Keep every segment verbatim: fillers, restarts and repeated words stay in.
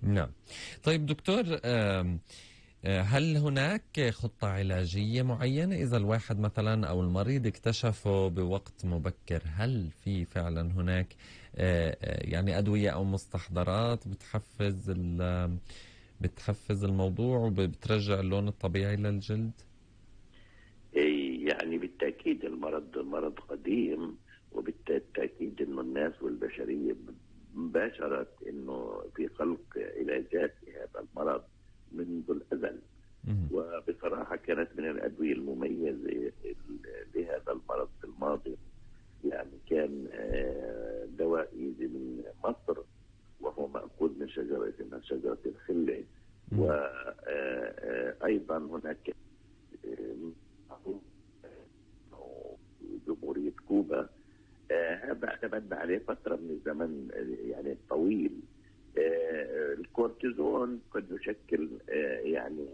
نعم. طيب دكتور، آم، آه، هل هناك خطة علاجية معينة إذا الواحد مثلا أو المريض اكتشفه بوقت مبكر؟ هل في فعلا هناك آه، آه، يعني أدوية أو مستحضرات بتحفز ال- بتحفز الموضوع وبترجع اللون الطبيعي للجلد؟ إيه يعني بالتأكيد المرض مرض قديم، وبالتأكيد انه الناس والبشرية باشرت انه في خلق علاجات لهذا المرض منذ الازل. مهم. وبصراحة كانت من الأدوية المميزة لهذا المرض في الماضي. يعني كان آه، دواء يجي من مصر، وهو مأخوذ من شجرة اسمها شجرة الخلة. مهم. وأيضا هناك آه، جمهورية كوبا. آه، هذا اعتمدنا عليه فترة من الزمن آه، يعني طويل. آه، الكورتيزون قد يشكل آه، يعني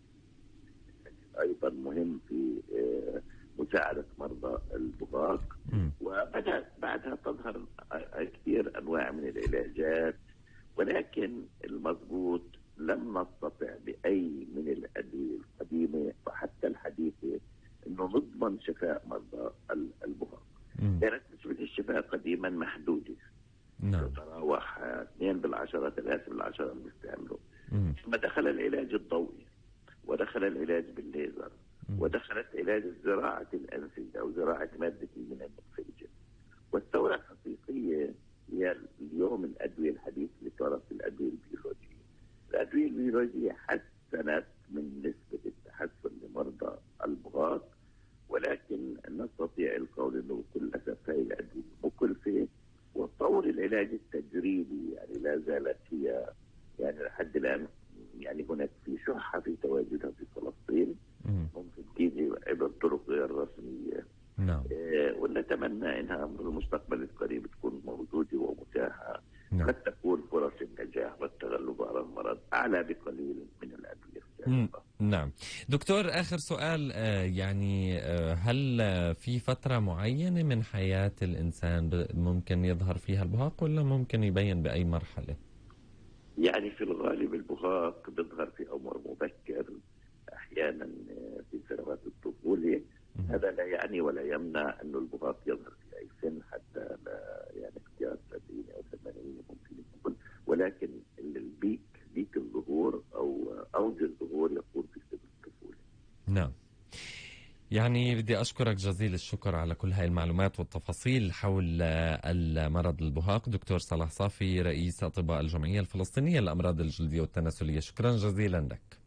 أيضا مهم في آه، مساعدة مرضى البغاق. مهم. وبدأت بعدها تظهر آه، كثير أنواع من العلاجات، ولكن المضبوط لم نستطع بأي من الأدوية القديمة وحتى الحديثة أنه نضمن شفاء مرضى البغاق. مهم. كانت نسبة الشفاء قديما محدودة، نعم. تتراوح اثنين بالعشرة ثلاثة بالعشرة اللي بيستعملوا. مهم. ثم دخل العلاج الضوئي، ودخل العلاج بالليزر، مهم. ودخلت علاج زراعة الأنسجة أو زراعة مادة المناعة في الجسم. والثورة الحقيقية هي اليوم الأدوية الحديثة اللي صارت في الأدوية البيولوجية. الأدوية البيولوجية حسنت من نسبة التحسن لمرضى البغاق، ولكن نستطيع القول أنه بكل أسف هذه الأدوية مكلفة، وطور العلاج التجريبي يعني لا زالت هي يعني لحد الآن يعني هناك في شحة في تواجدها في فلسطين. مهم. ممكن تيجي عبر طرق غير رسمية. نعم. آه، ونتمنى انها في المستقبل القريب تكون موجوده ومتاحه. نعم. قد تكون فرص النجاح والتغلب على المرض اعلى بقليل من الادويه مم. السابقه. نعم. دكتور، آخر سؤال، آه، يعني آه، هل آه، في فترة معينة من حياة الإنسان ب- ممكن يظهر فيها البهاق ولا ممكن يبين بأي مرحلة؟ يعني في الغالب البهاق بيظهر في عمر مبكر، احيانا آه، في سنوات الطفوله. مهم. هذا لا يعني ولا يمنع انه البهاق يظهر في اي سن، حتى لا يعني اختيار سبعين او ثمانين ممكن يكون. ولكن البيك بيك الظهور او اوج الظهور يكون في سن الطفوله. نعم. يعني بدي أشكرك جزيل الشكر على كل هاي المعلومات والتفاصيل حول آه، المرض البهاق. دكتور صلاح صافي، رئيس أطباء الجمعية الفلسطينية للأمراض الجلدية والتناسلية، شكرا جزيلا لك.